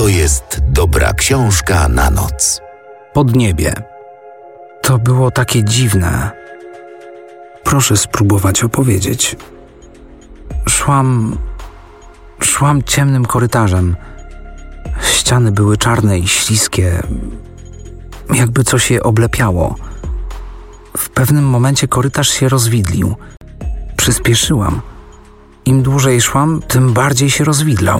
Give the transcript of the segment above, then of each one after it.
to jest dobra książka na noc. Podniebie. To było takie dziwne. Proszę spróbować opowiedzieć. Szłam ciemnym korytarzem. Ściany były czarne i śliskie, jakby coś je oblepiało. W pewnym momencie korytarz się rozwidlił. Przyspieszyłam. Im dłużej szłam, tym bardziej się rozwidlał.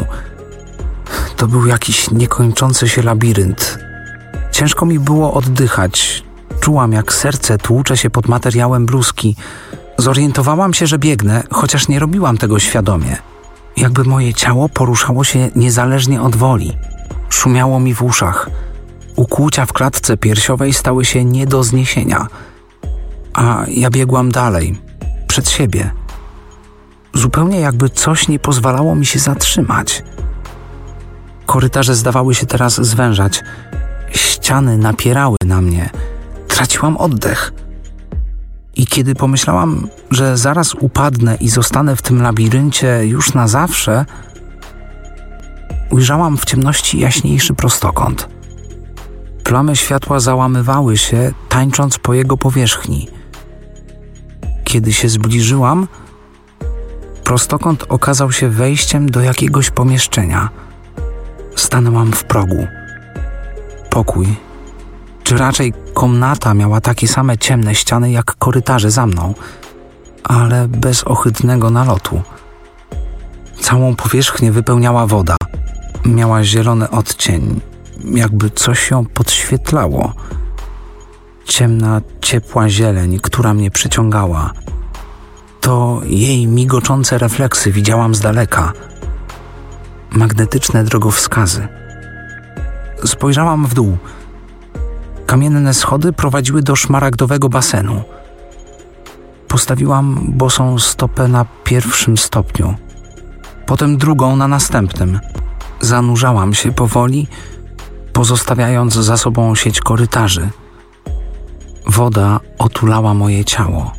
To był jakiś niekończący się labirynt. Ciężko mi było oddychać. Czułam, jak serce tłucze się pod materiałem bluzki. Zorientowałam się, że biegnę, chociaż nie robiłam tego świadomie. Jakby moje ciało poruszało się niezależnie od woli. Szumiało mi w uszach. Ukłucia w klatce piersiowej stały się nie do zniesienia. A ja biegłam dalej, przed siebie. Zupełnie jakby coś nie pozwalało mi się zatrzymać. Korytarze zdawały się teraz zwężać. Ściany napierały na mnie. Traciłam oddech. I kiedy pomyślałam, że zaraz upadnę i zostanę w tym labiryncie już na zawsze, ujrzałam w ciemności jaśniejszy prostokąt. Plamy światła załamywały się, tańcząc po jego powierzchni. Kiedy się zbliżyłam, prostokąt okazał się wejściem do jakiegoś pomieszczenia. Stanęłam w progu. Pokój, czy raczej komnata, miała takie same ciemne ściany jak korytarze za mną, ale bez ohydnego nalotu. Całą powierzchnię wypełniała woda. Miała zielony odcień, jakby coś ją podświetlało. Ciemna, ciepła zieleń, która mnie przyciągała. To jej migoczące refleksy widziałam z daleka. Magnetyczne drogowskazy. Spojrzałam w dół. Kamienne schody prowadziły do szmaragdowego basenu. Postawiłam bosą stopę na pierwszym stopniu, potem drugą na następnym. Zanurzałam się powoli, pozostawiając za sobą sieć korytarzy. Woda otulała moje ciało.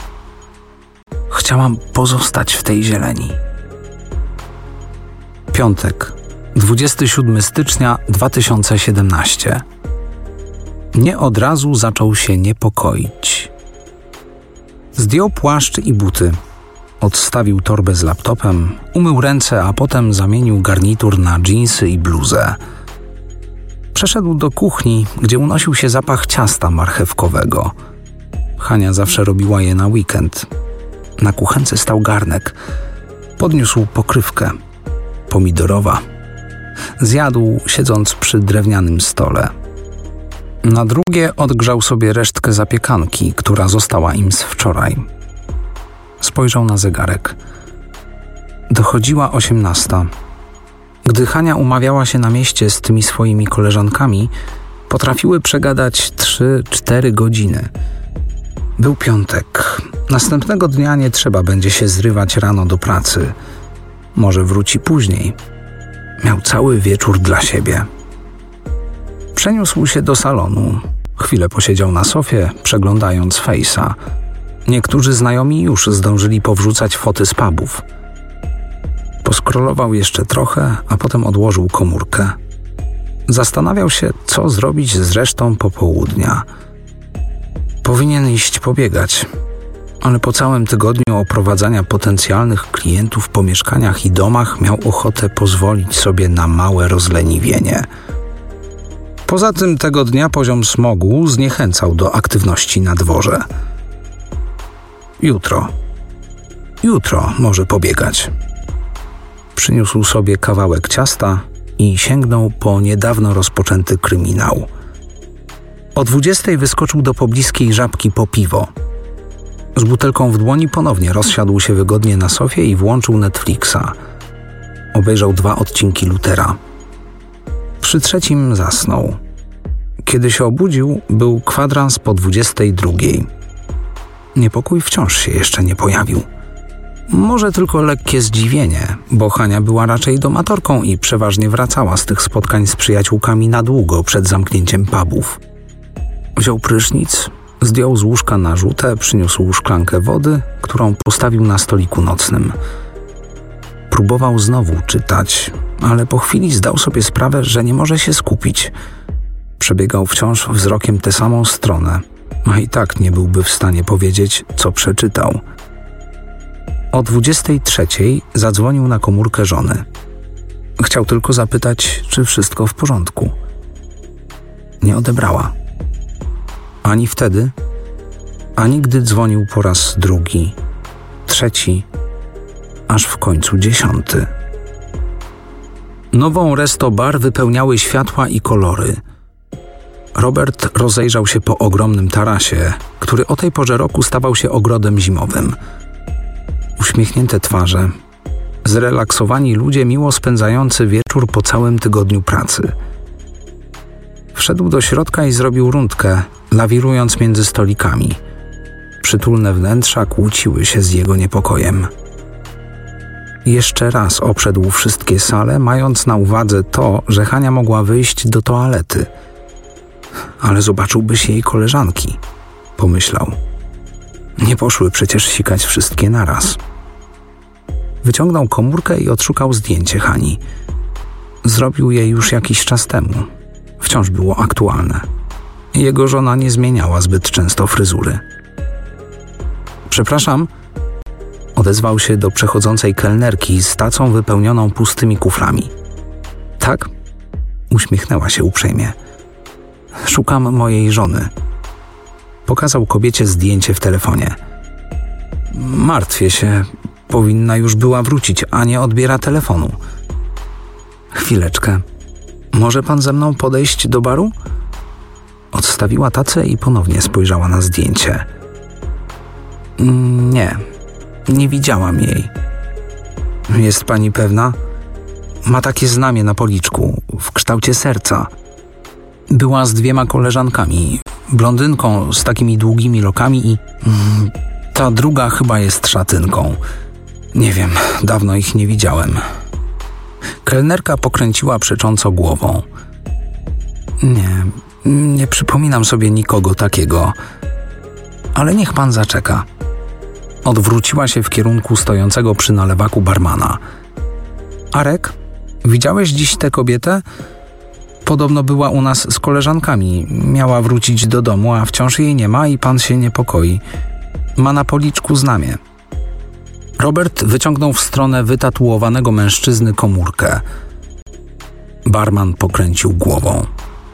Chciałam pozostać w tej zieleni. Piątek, 27 stycznia 2017. Nie od razu zaczął się niepokoić. Zdjął płaszcz i buty. Odstawił torbę z laptopem, umył ręce, a potem zamienił garnitur na dżinsy i bluzę. Przeszedł do kuchni, gdzie unosił się zapach ciasta marchewkowego. Hania zawsze robiła je na weekend. Na kuchence stał garnek. Podniósł pokrywkę. Pomidorowa. Zjadł, siedząc przy drewnianym stole. Na drugie odgrzał sobie resztkę zapiekanki, która została im z wczoraj. Spojrzał na zegarek. Dochodziła 18:00. Gdy Hania umawiała się na mieście z tymi swoimi koleżankami, potrafiły przegadać 3-4 godziny. Był piątek. Następnego dnia nie trzeba będzie się zrywać rano do pracy. Może wróci później. Miał cały wieczór dla siebie. Przeniósł się do salonu. Chwilę posiedział na sofie, przeglądając Face'a. Niektórzy znajomi już zdążyli powrzucać foty z pubów. Poskrolował jeszcze trochę, a potem odłożył komórkę. Zastanawiał się, co zrobić z resztą popołudnia. Powinien iść pobiegać, ale po całym tygodniu oprowadzania potencjalnych klientów po mieszkaniach i domach miał ochotę pozwolić sobie na małe rozleniwienie. Poza tym tego dnia poziom smogu zniechęcał do aktywności na dworze. Jutro może pobiegać. Przyniósł sobie kawałek ciasta i sięgnął po niedawno rozpoczęty kryminał. O 20:00 wyskoczył do pobliskiej Żabki po piwo. Z butelką w dłoni ponownie rozsiadł się wygodnie na sofie i włączył Netflixa. Obejrzał 2 odcinki Luthera. Przy 3 zasnął. Kiedy się obudził, był kwadrans po 22:00. Niepokój wciąż się jeszcze nie pojawił. Może tylko lekkie zdziwienie, bo Hania była raczej domatorką i przeważnie wracała z tych spotkań z przyjaciółkami na długo przed zamknięciem pubów. Wziął prysznic, zdjął z łóżka narzutę, przyniósł szklankę wody, którą postawił na stoliku nocnym. Próbował znowu czytać, ale po chwili zdał sobie sprawę, że nie może się skupić. Przebiegał wciąż wzrokiem tę samą stronę, a i tak nie byłby w stanie powiedzieć, co przeczytał. O 23:00 zadzwonił na komórkę żony. Chciał tylko zapytać, czy wszystko w porządku. Nie odebrała. Ani wtedy, ani gdy dzwonił po raz drugi, trzeci, aż w końcu 10. Nową resto bar wypełniały światła i kolory. Robert rozejrzał się po ogromnym tarasie, który o tej porze roku stawał się ogrodem zimowym. Uśmiechnięte twarze, zrelaksowani ludzie miło spędzający wieczór po całym tygodniu pracy. Wszedł do środka i zrobił rundkę, lawirując między stolikami. Przytulne wnętrza kłóciły się z jego niepokojem. Jeszcze raz obszedł wszystkie sale, mając na uwadze to, że Hania mogła wyjść do toalety. Ale zobaczyłby się jej koleżanki, pomyślał. Nie poszły przecież sikać wszystkie naraz. Wyciągnął komórkę i odszukał zdjęcie Hani. Zrobił je już jakiś czas temu. Wciąż było aktualne. Jego żona nie zmieniała zbyt często fryzury. Przepraszam, odezwał się do przechodzącej kelnerki z tacą wypełnioną pustymi kuflami. Tak? Uśmiechnęła się uprzejmie. Szukam mojej żony. Pokazał kobiecie zdjęcie w telefonie. Martwię się. Powinna już była wrócić, a nie odbiera telefonu. Chwileczkę. Może pan ze mną podejść do baru? Odstawiła tacę i ponownie spojrzała na zdjęcie. Nie widziałam jej. Jest pani pewna? Ma takie znamie na policzku, w kształcie serca. Była z 2 koleżankami, blondynką z takimi długimi lokami i ta druga chyba jest szatynką. Nie wiem, dawno ich nie widziałem. Kelnerka pokręciła przecząco głową. Nie przypominam sobie nikogo takiego. Ale niech pan zaczeka. Odwróciła się w kierunku stojącego przy nalewaku barmana. Arek, widziałeś dziś tę kobietę? Podobno była u nas z koleżankami. Miała wrócić do domu, a wciąż jej nie ma i pan się niepokoi. Ma na policzku znamie. Robert wyciągnął w stronę wytatuowanego mężczyzny komórkę. Barman pokręcił głową.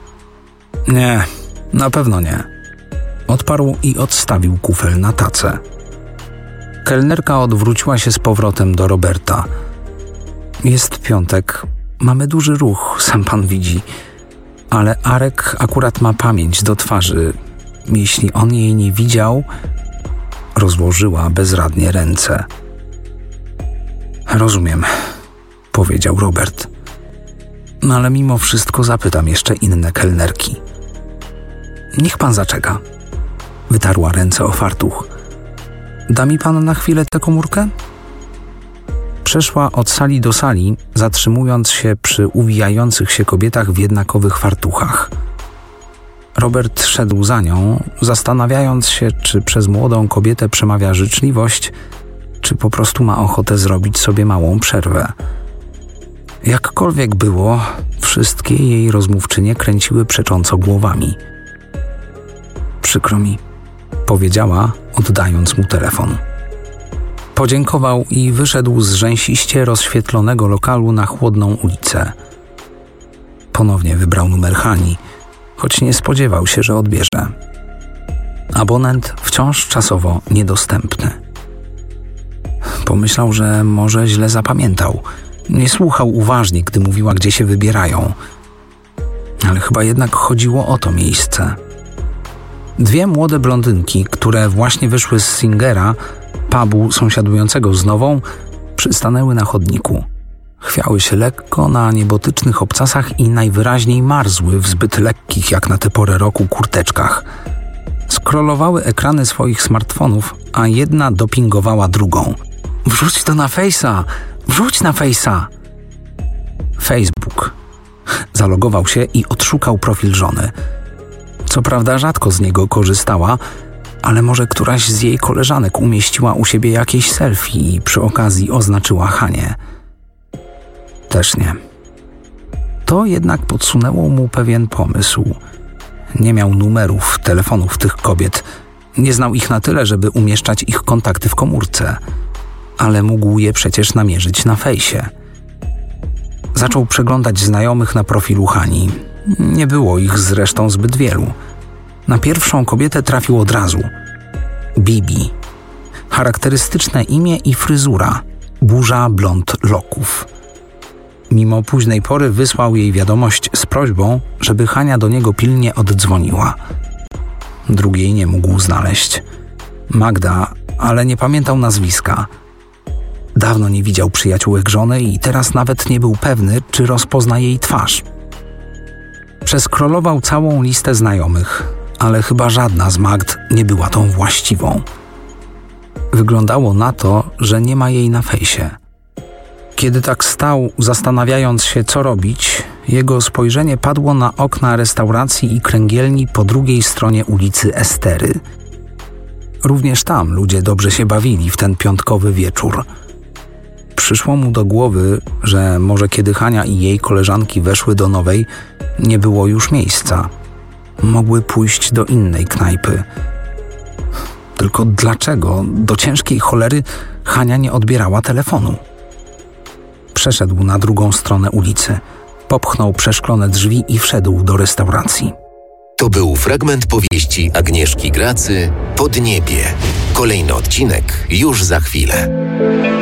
Nie, na pewno nie. Odparł i odstawił kufel na tacę. Kelnerka odwróciła się z powrotem do Roberta. Jest piątek. Mamy duży ruch, sam pan widzi. Ale Arek akurat ma pamięć do twarzy. Jeśli on jej nie widział... Rozłożyła bezradnie ręce. Rozumiem, powiedział Robert. No ale mimo wszystko zapytam jeszcze inne kelnerki. Niech pan zaczeka. Wytarła ręce o fartuch. Da mi pan na chwilę tę komórkę? Przeszła od sali do sali, zatrzymując się przy uwijających się kobietach w jednakowych fartuchach. Robert szedł za nią, zastanawiając się, czy przez młodą kobietę przemawia życzliwość, czy po prostu ma ochotę zrobić sobie małą przerwę. Jakkolwiek było, wszystkie jej rozmówczynie kręciły przecząco głowami. Przykro mi, powiedziała, oddając mu telefon. Podziękował i wyszedł z rzęsiście rozświetlonego lokalu na chłodną ulicę. Ponownie wybrał numer Hani, choć nie spodziewał się, że odbierze. Abonent wciąż czasowo niedostępny. Pomyślał, że może źle zapamiętał. Nie słuchał uważnie, gdy mówiła, gdzie się wybierają. Ale chyba jednak chodziło o to miejsce. 2 młode blondynki, które właśnie wyszły z Singera, pubu sąsiadującego z Nową, przystanęły na chodniku. Chwiały się lekko na niebotycznych obcasach i najwyraźniej marzły w zbyt lekkich jak na tę porę roku kurteczkach. Skrolowały ekrany swoich smartfonów, a jedna dopingowała drugą. Wrzuć to na Face'a! Wrzuć na Face'a! Facebook. Zalogował się i odszukał profil żony. Co prawda rzadko z niego korzystała, ale może któraś z jej koleżanek umieściła u siebie jakieś selfie i przy okazji oznaczyła Hanię. Też nie. To jednak podsunęło mu pewien pomysł. Nie miał numerów telefonów tych kobiet. Nie znał ich na tyle, żeby umieszczać ich kontakty w komórce. Ale mógł je przecież namierzyć na fejsie. Zaczął przeglądać znajomych na profilu Hani. Nie było ich zresztą zbyt wielu. Na pierwszą kobietę trafił od razu. Bibi. Charakterystyczne imię i fryzura. Burza blond loków. Mimo późnej pory wysłał jej wiadomość z prośbą, żeby Hania do niego pilnie oddzwoniła. Drugiej nie mógł znaleźć. Magda, ale nie pamiętał nazwiska. Dawno nie widział przyjaciółek żony i teraz nawet nie był pewny, czy rozpozna jej twarz. Przeskrolował całą listę znajomych, ale chyba żadna z Magd nie była tą właściwą. Wyglądało na to, że nie ma jej na fejsie. Kiedy tak stał, zastanawiając się, co robić, jego spojrzenie padło na okna restauracji i kręgielni po drugiej stronie ulicy Estery. Również tam ludzie dobrze się bawili w ten piątkowy wieczór. Przyszło mu do głowy, że może kiedy Hania i jej koleżanki weszły do nowej, nie było już miejsca. Mogły pójść do innej knajpy. Tylko dlaczego do ciężkiej cholery Hania nie odbierała telefonu? Przeszedł na drugą stronę ulicy, popchnął przeszklone drzwi i wszedł do restauracji. To był fragment powieści Agnieszki Gracy Podniebie. Kolejny odcinek już za chwilę.